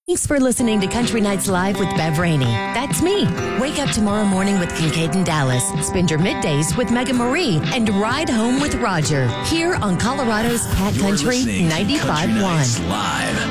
Thanks for listening to Country Nights Live with Bev Rainey. That's me. Wake up tomorrow morning with Kincaid and Dallas. Spend your middays with Mega Marie and ride home with Roger. Here on Colorado's Cat Country 95.1. Live.